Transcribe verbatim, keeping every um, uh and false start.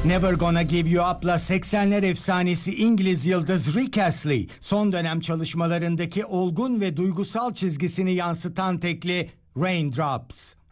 Never Gonna Give You Up'la seksenler efsanesi İngiliz yıldız Rick Astley, son dönem çalışmalarındaki olgun ve duygusal çizgisini yansıtan tekli Raindrops.